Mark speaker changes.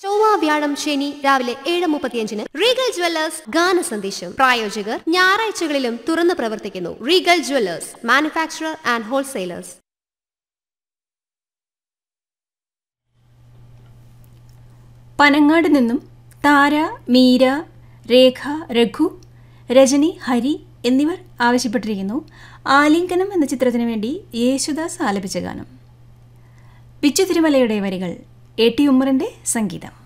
Speaker 1: ചൊവ്വ വ്യാഴം ശനി രാവിലെ 7:35 റീഗൽ ജ്വല്ലേഴ്സ് ഗാന സന്ദേശം. പ്രായോജകർ ഞായറാഴ്ചകളിലും തുറന്നു പ്രവർത്തിക്കുന്നു. Regal Jewellers, manufacturer and wholesalers.
Speaker 2: Panangad നിന്നും താര, മീര, രേഖ, രഘു, രജനി, ഹരി എന്നിവർ ആവശ്യപ്പെട്ടിരിക്കുന്നു ആലിംഗനം എന്ന ചിത്രത്തിനു വേണ്ടി യേശുദാസ് ആലപിച്ച ഗാനം. ബിച്ചു തിരുമലയുടെ വരികൾ, എ ടി ഉമ്മറിന്റെ സംഗീതം.